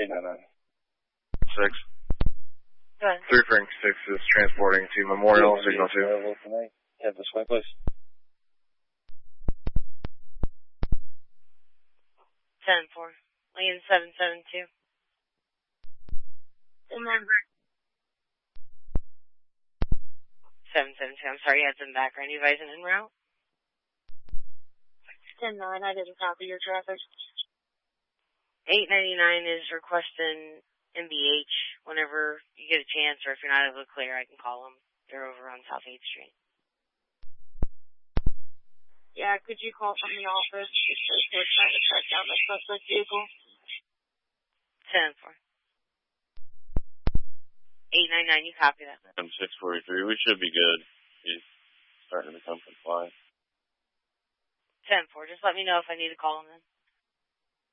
899. 6. Go ahead. 3 Frank 6 is transporting to Memorial, signal 2. Head this way, please. 10-4. Lane 772. Remember. 772. I'm sorry, you had some background. You guys en route? 10-9. I didn't copy your traffic. 899 is requesting MBH. Whenever you get a chance, or if you're not able to clear, I can call them. They're over on South 8th Street. Yeah, could you call from the office? Because we're trying to track down the suspect vehicle. 10-4. 899, you copy that? I'm 643. We should be good. He's starting to become compliant. 10-4. Just let me know if I need to call him then.